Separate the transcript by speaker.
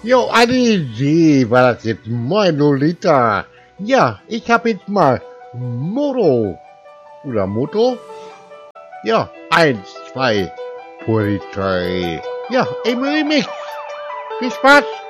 Speaker 1: Jo, eine Idee war das jetzt. Moin, Lolita. Ja, ich hab jetzt mal Moto. Oder Moto? Ja, 1, 2, Polizei. Ja, im Remix. Viel Spaß.